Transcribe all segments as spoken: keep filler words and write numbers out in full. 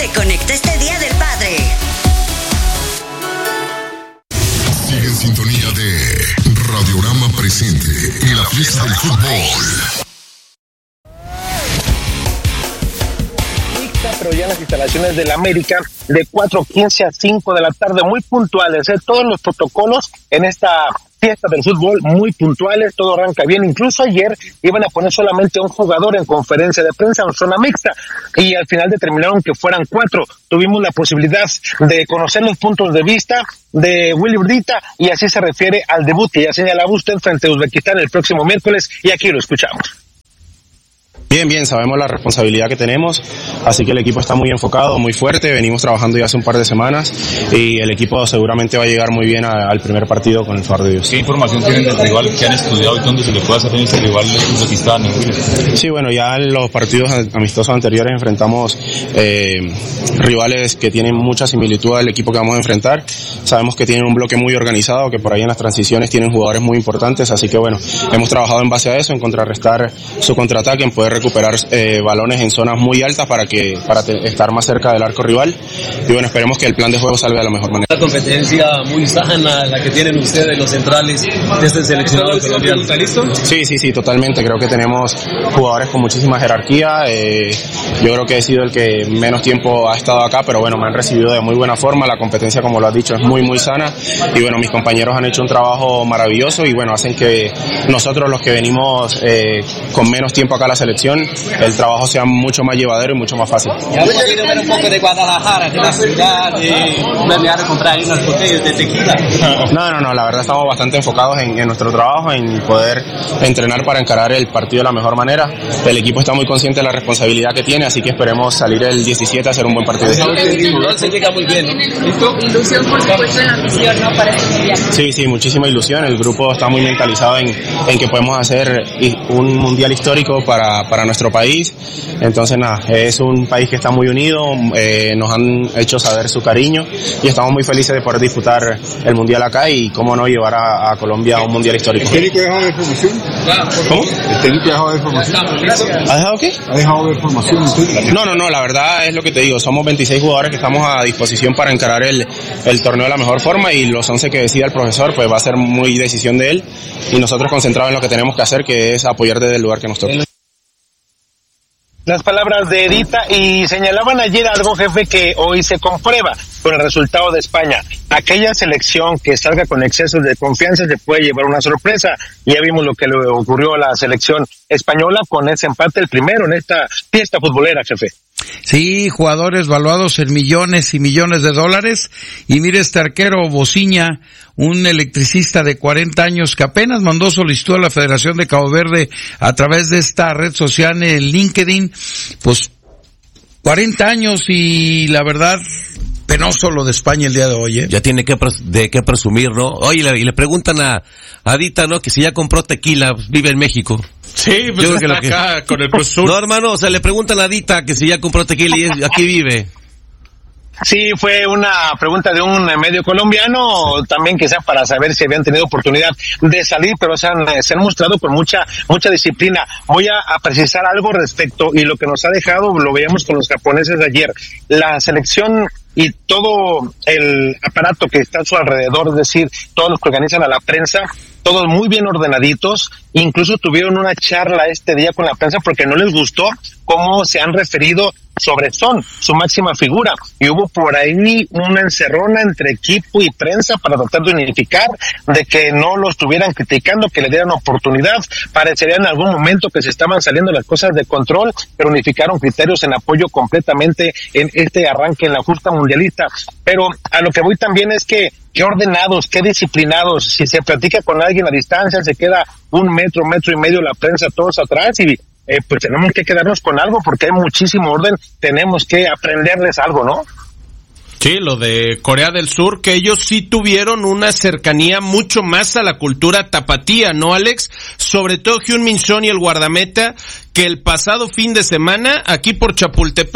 Reconecta este Día del Padre. Sigue en sintonía de Radiorama Presente y la fiesta del fútbol. Pero ya en las instalaciones del América, de cuatro quince a cinco de la tarde, muy puntuales, ¿eh? Todos los protocolos en esta fiesta del fútbol, muy puntuales, todo arranca bien. Incluso ayer iban a poner solamente a un jugador en conferencia de prensa en zona mixta, y al final determinaron que fueran cuatro. Tuvimos la posibilidad de conocer los puntos de vista de Willy Urdita, y así se refiere al debut que ya señalaba usted frente a Uzbekistán el próximo miércoles, y aquí lo escuchamos. Bien, bien, sabemos la responsabilidad que tenemos, así que el equipo está muy enfocado, muy fuerte, venimos trabajando ya hace un par de semanas y el equipo seguramente va a llegar muy bien a, al primer partido con el favor de Dios. ¿Qué información tienen del rival que han estudiado y dónde se le puede hacer en ese rival de Uzbekistán? Sí, bueno, ya en los partidos amistosos anteriores enfrentamos eh, rivales que tienen mucha similitud al equipo que vamos a enfrentar. Sabemos que tienen un bloque muy organizado, que por ahí en las transiciones tienen jugadores muy importantes, así que bueno, hemos trabajado en base a eso, en contrarrestar su contraataque, en poder recuperar eh, balones en zonas muy altas para que para te, estar más cerca del arco rival, y bueno, esperemos que el plan de juego salga de la mejor manera. Una competencia muy sana la que tienen ustedes los centrales de este seleccionado colombiano. ¿Está listo? Sí, sí, sí, totalmente. Creo que tenemos jugadores con muchísima jerarquía. Eh, yo creo que he sido el que menos tiempo ha estado acá, pero bueno, me han recibido de muy buena forma. La competencia, como lo has dicho, es muy, muy sana, y bueno, mis compañeros han hecho un trabajo maravilloso y bueno, hacen que nosotros, los que venimos eh, con menos tiempo acá a la selección, el trabajo sea mucho más llevadero y mucho más fácil. Ya hemos podido ver un poco de Guadalajara, de la ciudad, de me comprar unas botellas de tequila. No, no, no, la verdad estamos bastante enfocados en, en nuestro trabajo, en poder entrenar para encarar el partido de la mejor manera. El equipo está muy consciente de la responsabilidad que tiene, así que esperemos salir el diecisiete a hacer un buen partido. Se llega muy bien. Ilusión, por supuesto, en la misión, ¿no? Para este mundial. Sí, sí, muchísima ilusión. El grupo está muy mentalizado en, en que podemos hacer un mundial histórico para, para nuestro país. Entonces nada, es un país que está muy unido, eh, nos han hecho saber su cariño y estamos muy felices de poder disputar el mundial acá y cómo no llevar a, a Colombia a un mundial histórico. ¿El técnico ha dejado de formación? ¿Cómo? ¿El técnico ha dejado de formación? ¿Ha dejado qué? ¿Ha dejado de formación? No, no, no, la verdad es lo que te digo, somos veintiséis jugadores que estamos a disposición para encarar el, el torneo de la mejor forma, y los once que decida el profesor pues va a ser muy decisión de él, y nosotros concentrados en lo que tenemos que hacer, que es apoyar desde el lugar que nos toca. Las palabras de Edita, y señalaban ayer algo, jefe, que hoy se comprueba con el resultado de España. Aquella selección que salga con excesos de confianza se puede llevar una sorpresa. Ya vimos lo que le ocurrió a la selección española con ese empate, el primero en esta fiesta futbolera, jefe. Sí, jugadores valuados en millones y millones de dólares. Y mire este arquero Bociña, un electricista de cuarenta años que apenas mandó solicitud a la Federación de Cabo Verde a través de esta red social en LinkedIn. Pues cuarenta años, y la verdad, penoso lo de España el día de hoy, ¿eh? Ya tiene que de qué presumir, ¿no? Oye, y le, y le preguntan a Adita, ¿no? Que si ya compró tequila, vive en México. Sí, pues yo creo que acá que... con el Cruz Sur. No, hermano, o sea, le preguntan a Adita que si ya compró tequila y es, aquí vive. Sí, fue una pregunta de un medio colombiano, también quizá para saber si habían tenido oportunidad de salir, pero se han, se han mostrado con mucha mucha disciplina. Voy a, a precisar algo respecto, y lo que nos ha dejado, lo veíamos con los japoneses de ayer, la selección y todo el aparato que está a su alrededor, es decir, todos los que organizan a la prensa, todos muy bien ordenaditos, incluso tuvieron una charla este día con la prensa porque no les gustó cómo se han referido sobre Son, su máxima figura, y hubo por ahí una encerrona entre equipo y prensa para tratar de unificar, de que no lo estuvieran criticando, que le dieran oportunidad. Parecería en algún momento que se estaban saliendo las cosas de control, pero unificaron criterios en apoyo completamente en este arranque en la justa mundialista. Pero a lo que voy también es que qué ordenados, qué disciplinados. Si se platica con alguien a distancia, se queda un metro, metro y medio la prensa todos atrás, y eh, pues tenemos que quedarnos con algo porque hay muchísimo orden, tenemos que aprenderles algo, ¿no? Sí, lo de Corea del Sur, que ellos sí tuvieron una cercanía mucho más a la cultura tapatía, ¿no, Alex? Sobre todo Hyun-Min Son y el guardameta, que el pasado fin de semana, aquí por Chapultepec,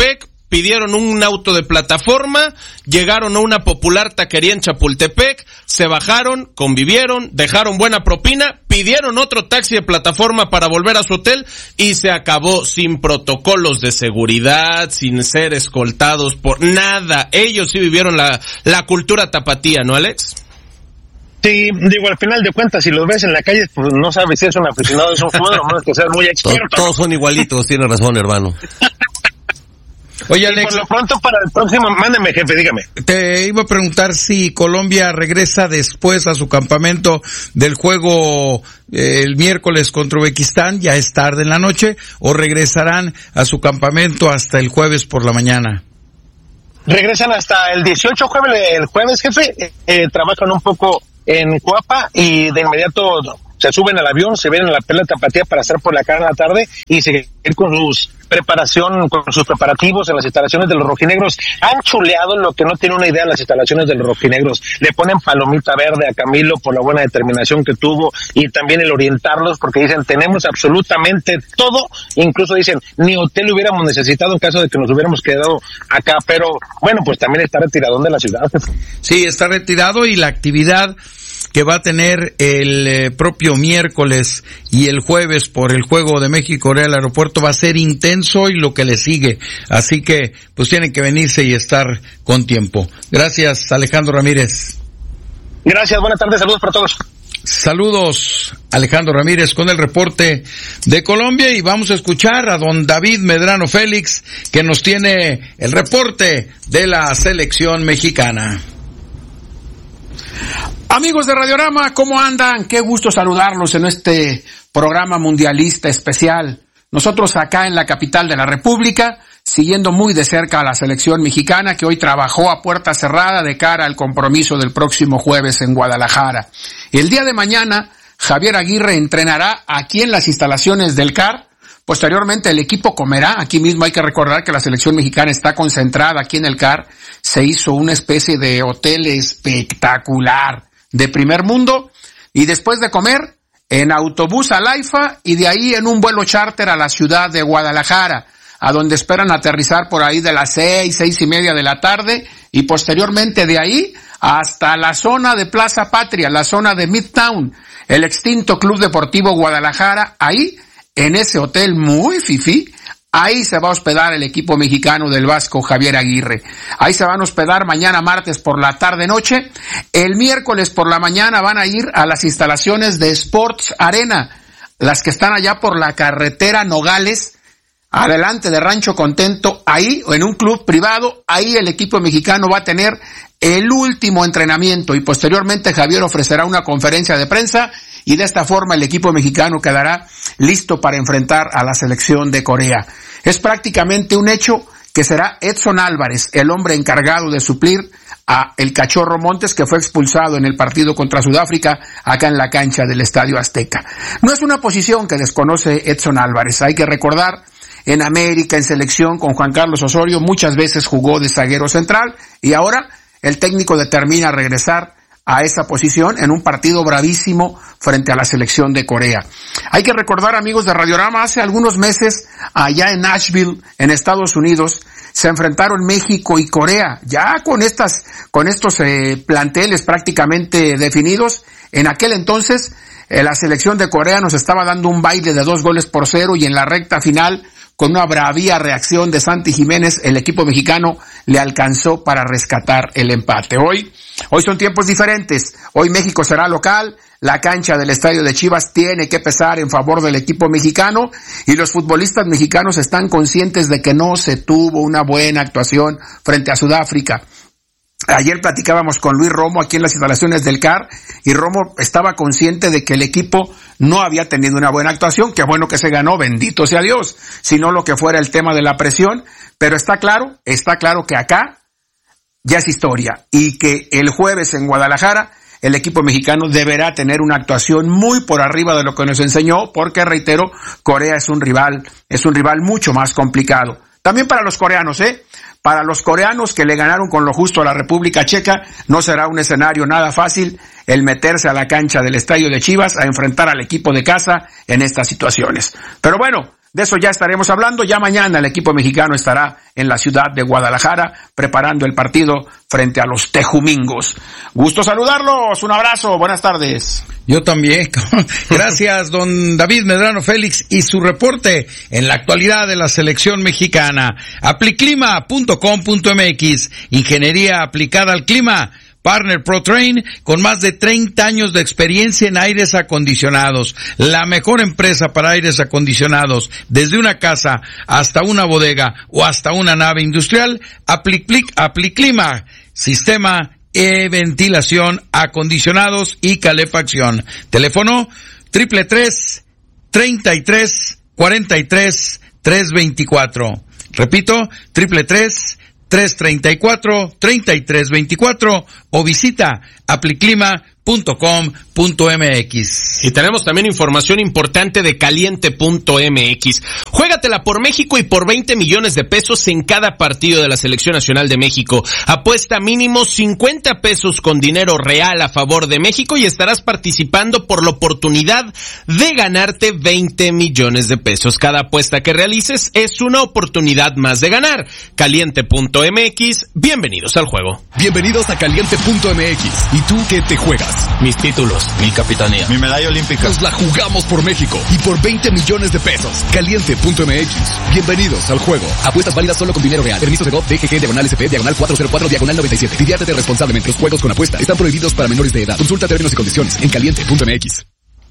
pidieron un auto de plataforma, llegaron a una popular taquería en Chapultepec, se bajaron, convivieron, dejaron buena propina, pidieron otro taxi de plataforma para volver a su hotel y se acabó, sin protocolos de seguridad, sin ser escoltados por nada. Ellos sí vivieron la, la cultura tapatía, ¿no, Alex? Sí, digo, al final de cuentas, si los ves en la calle, pues no sabes si es un aficionado o es un jugador, a menos que seas muy experto. Todos, todos son igualitos, tiene razón, hermano. Oye, Alex, por lo pronto para el próximo, mándeme, jefe, dígame. Te iba a preguntar si Colombia regresa después a su campamento del juego eh, el miércoles contra Uzbekistán, ya es tarde en la noche, o regresarán a su campamento hasta el jueves por la mañana. Regresan hasta el dieciocho, jueves, el jueves, jefe, eh, trabajan un poco en Coapa y de inmediato se suben al avión, se ven en la pelea tapatía para estar por la cara en la tarde y seguir con sus preparación, con sus preparativos en las instalaciones de los rojinegros. Han chuleado, lo que no tiene una idea, las instalaciones de los rojinegros. Le ponen palomita verde a Camilo por la buena determinación que tuvo y también el orientarlos, porque dicen, tenemos absolutamente todo, incluso dicen, ni hotel hubiéramos necesitado en caso de que nos hubiéramos quedado acá, pero bueno, pues también está retiradón de la ciudad. Sí, está retirado y la actividad que va a tener el eh, propio miércoles y el jueves por el Juego de México-Corea al aeropuerto va a ser intenso y lo que le sigue. Así que, pues tienen que venirse y estar con tiempo. Gracias, Alejandro Ramírez. Gracias, buenas tardes, saludos para todos. Saludos, Alejandro Ramírez con el reporte de Colombia y vamos a escuchar a don David Medrano Félix que nos tiene el reporte de la selección mexicana. Amigos de Radiorama, ¿cómo andan? Qué gusto saludarlos en este programa mundialista especial. Nosotros acá en la capital de la República, siguiendo muy de cerca a la selección mexicana que hoy trabajó a puerta cerrada de cara al compromiso del próximo jueves en Guadalajara. El día de mañana, Javier Aguirre entrenará aquí en las instalaciones del C A R. Posteriormente el equipo comerá, aquí mismo hay que recordar que la selección mexicana está concentrada aquí en el C A R, se hizo una especie de hotel espectacular de primer mundo y después de comer en autobús al AIFA y de ahí en un vuelo charter a la ciudad de Guadalajara, a donde esperan aterrizar por ahí de las seis, seis y media de la tarde y posteriormente de ahí hasta la zona de Plaza Patria, la zona de Midtown, el extinto Club Deportivo Guadalajara, ahí en ese hotel muy fifí, ahí se va a hospedar el equipo mexicano del Vasco Javier Aguirre. Ahí se van a hospedar mañana martes por la tarde-noche. El miércoles por la mañana van a ir a las instalaciones de Sports Arena, las que están allá por la carretera Nogales, adelante de Rancho Contento, ahí, en un club privado, ahí el equipo mexicano va a tener el último entrenamiento y posteriormente Javier ofrecerá una conferencia de prensa y de esta forma el equipo mexicano quedará listo para enfrentar a la selección de Corea. Es prácticamente un hecho que será Edson Álvarez, el hombre encargado de suplir a el Cachorro Montes, que fue expulsado en el partido contra Sudáfrica, acá en la cancha del Estadio Azteca. No es una posición que desconoce Edson Álvarez, hay que recordar, en América, en selección con Juan Carlos Osorio, muchas veces jugó de zaguero central y ahora el técnico determina regresar a esa posición en un partido bravísimo frente a la selección de Corea. Hay que recordar, amigos de Radiorama, hace algunos meses allá en Nashville, en Estados Unidos, se enfrentaron México y Corea, ya con estas, con estos eh, planteles prácticamente definidos. En aquel entonces, eh, la selección de Corea nos estaba dando un baile de dos goles por cero y en la recta final, con una bravía reacción de Santi Jiménez, el equipo mexicano le alcanzó para rescatar el empate. Hoy, hoy son tiempos diferentes. Hoy México será local, la cancha del estadio de Chivas tiene que pesar en favor del equipo mexicano y los futbolistas mexicanos están conscientes de que no se tuvo una buena actuación frente a Sudáfrica. Ayer platicábamos con Luis Romo aquí en las instalaciones del C A R y Romo estaba consciente de que el equipo no había tenido una buena actuación, que bueno que se ganó, bendito sea Dios, sino lo que fuera el tema de la presión, pero está claro, está claro que acá ya es historia y que el jueves en Guadalajara el equipo mexicano deberá tener una actuación muy por arriba de lo que nos enseñó, porque reitero, Corea es un rival, es un rival mucho más complicado. También para los coreanos, ¿eh? Para los coreanos que le ganaron con lo justo a la República Checa, no será un escenario nada fácil el meterse a la cancha del estadio de Chivas a enfrentar al equipo de casa en estas situaciones. Pero bueno, De eso ya estaremos hablando. Ya mañana el equipo mexicano estará en la ciudad de Guadalajara preparando el partido frente a los tejumingos. Gusto saludarlos. Un abrazo. Buenas tardes. Yo también. Gracias, don David Medrano Félix, y su reporte en la actualidad de la selección mexicana. apliclima punto com punto m x, ingeniería aplicada al clima. Partner ProTrain, con más de treinta años de experiencia en aires acondicionados. La mejor empresa para aires acondicionados, desde una casa hasta una bodega o hasta una nave industrial. Aplic, Apliclima, sistema de ventilación, acondicionados y calefacción. Teléfono triple tres, treinta y tres, cuarenta y tres, trescientos veinticuatro. Repito, triple tres, tres treinta y cuatro, treinta y tres veinticuatro, o visita apliclima punto com punto m x. Y tenemos también información importante de caliente punto m x. Juégatela por México y por veinte millones de pesos en cada partido de la Selección Nacional de México. Apuesta mínimo cincuenta pesos con dinero real a favor de México y estarás participando por la oportunidad de ganarte veinte millones de pesos. Cada apuesta que realices es una oportunidad más de ganar. caliente punto m x, bienvenidos al juego. Bienvenidos a caliente punto m x. ¿Y tú qué te juegas? Mis títulos, mi capitanía, mi medalla olímpica. Nos la jugamos por México y por veinte millones de pesos. caliente punto m x. Bienvenidos al juego. Apuestas válidas solo con dinero real. Permisos de G O V, D G G, diagonal S P, diagonal cuatro cero cuatro, diagonal noventa y siete. Diviértete responsablemente. Los juegos con apuesta están prohibidos para menores de edad. Consulta términos y condiciones en caliente punto m x.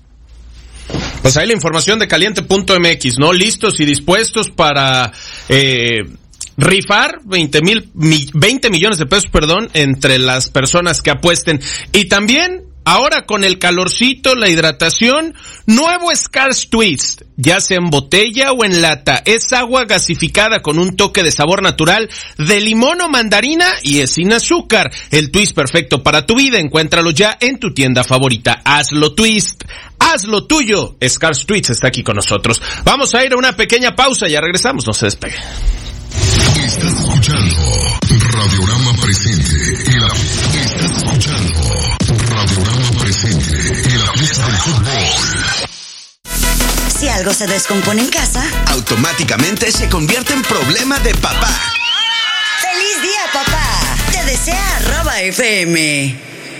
Pues ahí la información de caliente punto m x, ¿no? Listos y dispuestos para eh, rifar veinte mil, veinte millones de pesos, perdón, entre las personas que apuesten. Y también, ahora con el calorcito, la hidratación, nuevo Scars Twist, ya sea en botella o en lata. Es agua gasificada con un toque de sabor natural de limón o mandarina y es sin azúcar. El twist perfecto para tu vida. Encuéntralo ya en tu tienda favorita. Hazlo Twist. Hazlo tuyo. Scars Twist está aquí con nosotros. Vamos a ir a una pequeña pausa. Ya regresamos. No se despegue. Estás escuchando Radiorama Presente y la Estás escuchando Radiorama Presente y la fiesta del fútbol. Si algo se descompone en casa, automáticamente se convierte en problema de papá. ¡Feliz día, papá! Te desea arroba F M.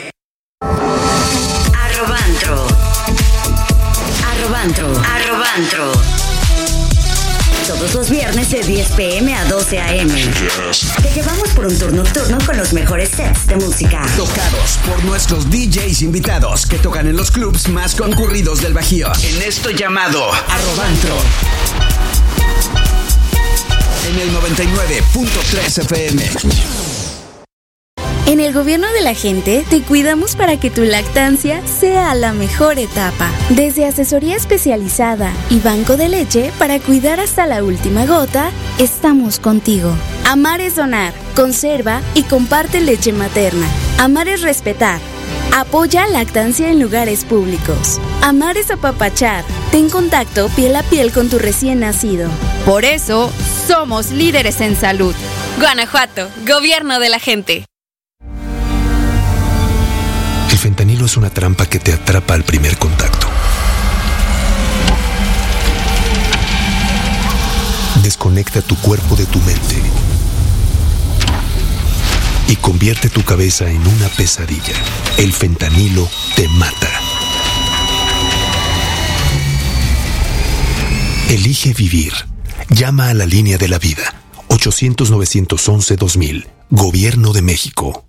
Arrobantro. Arrobantro. Arrobantro. Todos los viernes de diez pm a doce am. Te llevamos por un tour nocturno con los mejores sets de música. Tocados por nuestros D Js invitados que tocan en los clubs más concurridos del Bajío. En esto llamado Arrobantro. En el noventa y nueve punto tres F M. En el gobierno de la gente te cuidamos para que tu lactancia sea la mejor etapa. Desde asesoría especializada y banco de leche para cuidar hasta la última gota, estamos contigo. Amar es donar, conserva y comparte leche materna. Amar es respetar. Apoya lactancia en lugares públicos. Amar es apapachar. Ten contacto piel a piel con tu recién nacido. Por eso, somos líderes en salud. Guanajuato, gobierno de la gente. El fentanilo es una trampa que te atrapa al primer contacto. Desconecta tu cuerpo de tu mente y convierte tu cabeza en una pesadilla. El fentanilo te mata. Elige vivir. Llama a la línea de la vida. ochocientos, novecientos once, dos mil. Gobierno de México.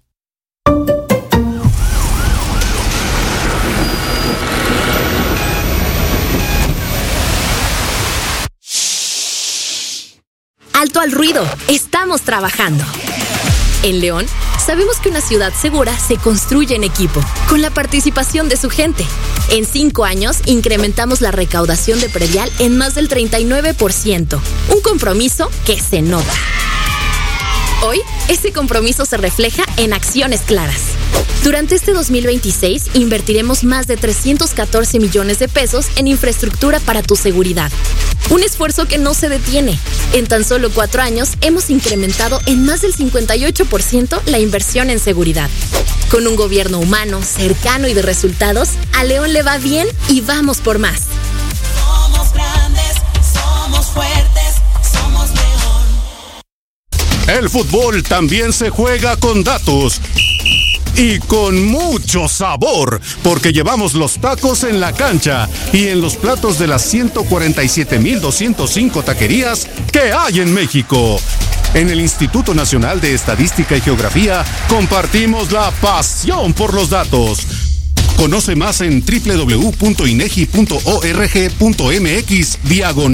Alto al ruido, estamos trabajando. En León, sabemos que una ciudad segura se construye en equipo, con la participación de su gente. En cinco años, incrementamos la recaudación de predial en más del treinta y nueve por ciento, un compromiso que se nota. Hoy, ese compromiso se refleja en acciones claras. Durante este dos mil veintiséis, invertiremos más de trescientos catorce millones de pesos en infraestructura para tu seguridad. Un esfuerzo que no se detiene. En tan solo cuatro años, hemos incrementado en más del cincuenta y ocho por ciento la inversión en seguridad. Con un gobierno humano, cercano y de resultados, a León le va bien y vamos por más. Somos grandes, somos fuertes, somos León. El fútbol también se juega con datos. Y con mucho sabor, porque llevamos los tacos en la cancha y en los platos de las ciento cuarenta y siete mil doscientos cinco taquerías que hay en México. En el Instituto Nacional de Estadística y Geografía compartimos la pasión por los datos. Conoce más en doble u doble u doble u punto inegi punto org punto mx diagonal